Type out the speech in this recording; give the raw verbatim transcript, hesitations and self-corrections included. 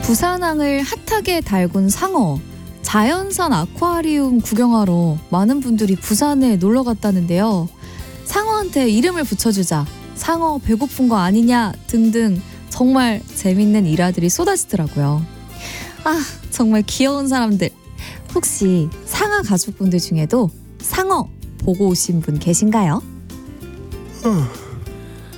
부산항을 핫하게 달군 상어. 자연산 아쿠아리움 구경하러 많은 분들이 부산에 놀러 갔다는데요. 상어한테 이름을 붙여주자, 상어 배고픈 거 아니냐 등등 정말 재밌는 일화들이 쏟아지더라고요. 아, 정말 귀여운 사람들. 혹시 상아 가족분들 중에도 상어 보고 오신 분 계신가요? 어.